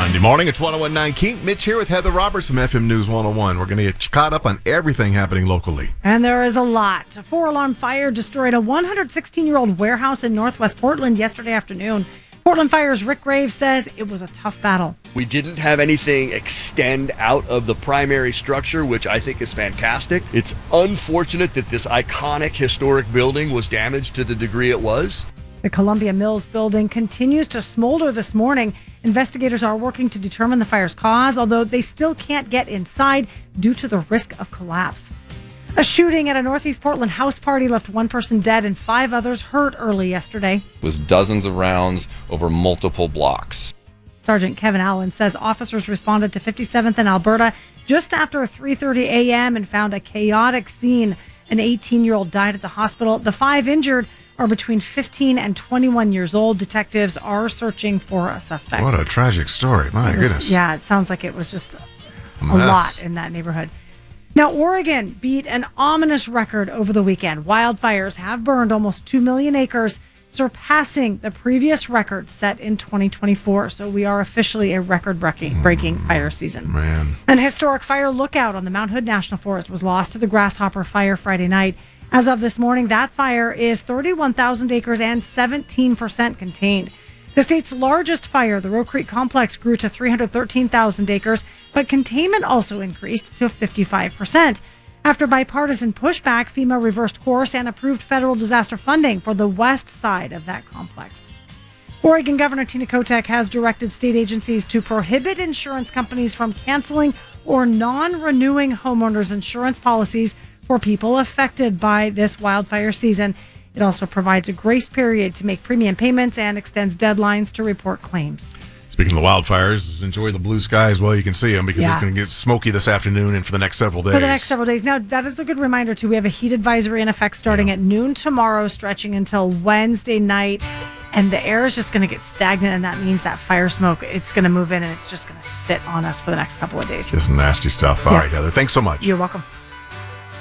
Monday morning, it's 101.9 Kink. Mitch here with Heather Roberts from FM News 101. We're going to get caught up on everything happening locally. And there is a lot. A 4-alarm fire destroyed a 116-year-old warehouse in Northwest Portland yesterday afternoon. Portland Fire's Rick Graves says it was a tough battle. We didn't have anything extend out of the primary structure, which I think is fantastic. It's unfortunate that this iconic historic building was damaged to the degree it was. The Columbia Mills building continues to smolder this morning. Investigators are working to determine the fire's cause, although they still can't get inside due to the risk of collapse. A shooting at a Northeast Portland house party left one person dead and 5 others hurt early yesterday. It was dozens of rounds over multiple blocks. Sergeant Kevin Allen says officers responded to 57th and Alberta just after 3:30 a.m. and found a chaotic scene. An 18-year-old died at the hospital. The 5 injured are between 15 and 21 years old. Detectives are searching for a suspect. What a tragic story. My goodness. Yeah, it sounds like it was just a lot in that neighborhood. Now, Oregon beat an ominous record over the weekend. Wildfires have burned almost 2 million acres, surpassing the previous record set in 2024. So we are officially a record-breaking fire season. Man. An historic fire lookout on the Mount Hood National Forest was lost to the Grasshopper Fire Friday night. As of this morning, that fire is 31,000 acres and 17% contained. The state's largest fire, the Roe Creek Complex, grew to 313,000 acres, but containment also increased to 55%. After bipartisan pushback, FEMA reversed course and approved federal disaster funding for the west side of that complex. Oregon Governor Tina Kotek has directed state agencies to prohibit insurance companies from canceling or non-renewing homeowners' insurance policies for people affected by this wildfire season. It also provides a grace period to make premium payments and extends deadlines to report claims. Speaking of the wildfires, enjoy the blue skies while you can see them, because it's going to get smoky this afternoon and for the next several days. For the next several days. Now, that is a good reminder, too. We have a heat advisory in effect starting at noon tomorrow, stretching until Wednesday night. And the air is just going to get stagnant, and that means that fire smoke, it's going to move in, and it's just going to sit on us for the next couple of days. Just nasty stuff. All right, Heather. Thanks so much. You're welcome.